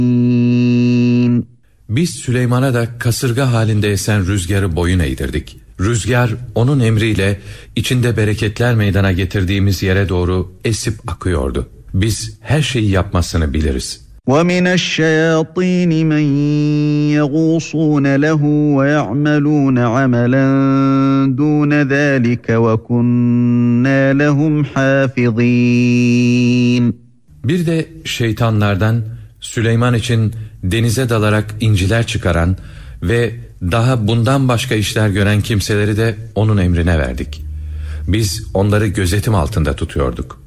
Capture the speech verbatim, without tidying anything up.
Biz Süleyman'a da kasırga halinde esen rüzgarı boyun eğdirdik. Rüzgar onun emriyle içinde bereketler meydana getirdiğimiz yere doğru esip akıyordu. Biz her şeyi yapmasını biliriz. وَمِنَ الشَّيَاطِينِ مَنْ يَغُوصُونَ لَهُ وَيَعْمَلُونَ عَمَلًا دُونَ ذَٰلِكَ وَكُنَّا لَهُمْ حَافِظِينَ. Bir de şeytanlardan Süleyman için denize dalarak inciler çıkaran ve daha bundan başka işler gören kimseleri de onun emrine verdik. Biz onları gözetim altında tutuyorduk.